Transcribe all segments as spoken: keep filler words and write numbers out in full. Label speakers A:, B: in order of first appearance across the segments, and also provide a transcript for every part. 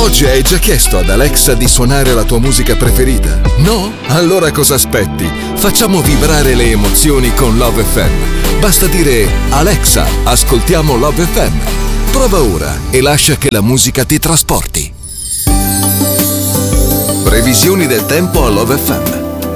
A: Oggi hai già chiesto ad Alexa di suonare la tua musica preferita? No? Allora cosa aspetti? Facciamo vibrare le emozioni con Love F M. Basta dire: Alexa, ascoltiamo Love F M. Prova ora e lascia che la musica ti trasporti. Previsioni del tempo a Love F M.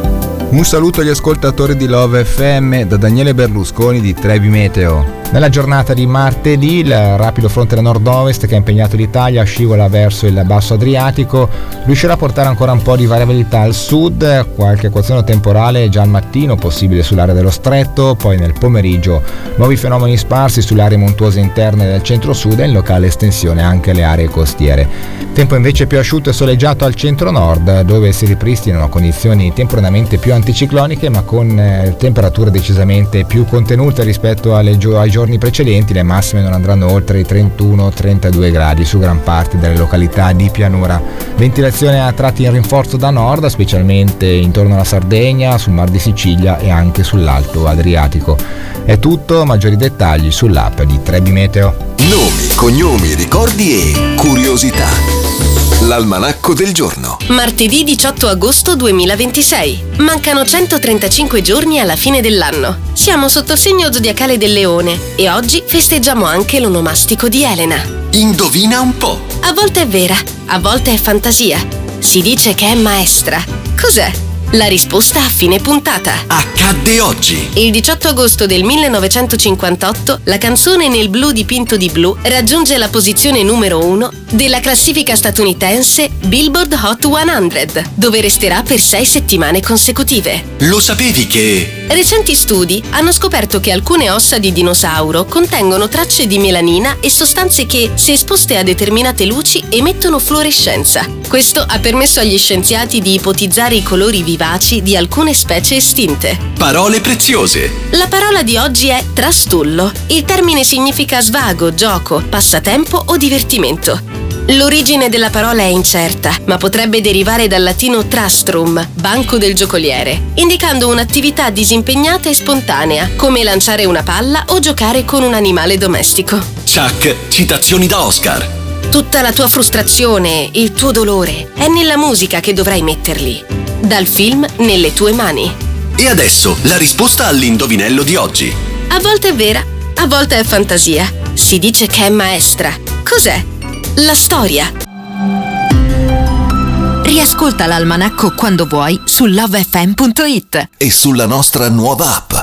B: Un saluto agli ascoltatori di Love F M da Daniele Berlusconi di Trebi Meteo. Nella giornata di martedì il rapido fronte da nord-ovest che ha impegnato l'Italia scivola verso il basso Adriatico, riuscirà a portare ancora un po' di variabilità al sud, qualche equazione temporale già al mattino possibile sull'area dello stretto, poi nel pomeriggio nuovi fenomeni sparsi sulle aree montuose interne del centro-sud e in locale estensione anche alle aree costiere. Tempo invece più asciutto e soleggiato al centro-nord, dove si ripristinano condizioni temporaneamente più anticicloniche ma con eh, temperature decisamente più contenute rispetto alle gio- ai giorni precedenti. Le massime non andranno oltre i trentuno trentadue gradi su gran parte delle località di pianura. Ventilazione a tratti in rinforzo da nord, specialmente intorno alla Sardegna, sul Mar di Sicilia e anche sull'Alto Adriatico. È tutto, maggiori dettagli sull'app di Trebi Meteo.
A: Nomi, cognomi, ricordi e curiosità. L'almanacco del giorno.
C: Martedì diciotto agosto duemilaventisei. Mancano centotrentacinque giorni alla fine dell'anno. Siamo sotto il segno zodiacale del Leone e oggi festeggiamo anche l'onomastico di Elena.
A: Indovina un po'.
C: A volte è vera, a volte è fantasia. Si dice che è maestra. Cos'è? La risposta a fine puntata.
A: Accadde oggi.
C: Il diciotto agosto del millenovecentocinquantotto la canzone Nel blu dipinto di blu raggiunge la posizione numero uno della classifica statunitense Billboard Hot cento, dove resterà per sei settimane consecutive.
A: Lo sapevi che...
C: Recenti studi hanno scoperto che alcune ossa di dinosauro contengono tracce di melanina e sostanze che, se esposte a determinate luci, emettono fluorescenza. Questo ha permesso agli scienziati di ipotizzare i colori vivaci di alcune specie estinte.
A: Parole preziose.
C: La parola di oggi è trastullo. Il termine significa svago, gioco, passatempo o divertimento. L'origine della parola è incerta, ma potrebbe derivare dal latino trastrum, banco del giocoliere, indicando un'attività disimpegnata e spontanea, come lanciare una palla o giocare con un animale domestico.
A: Chuck, citazioni da Oscar.
C: Tutta la tua frustrazione, il tuo dolore, è nella musica che dovrai metterli. Dal film Nelle tue mani.
A: E adesso la risposta all'indovinello di oggi.
C: A volte è vera, a volte è fantasia. Si dice che è maestra. Cos'è? La storia.
D: Riascolta l'almanacco quando vuoi su love f m punto it
A: E sulla nostra nuova app.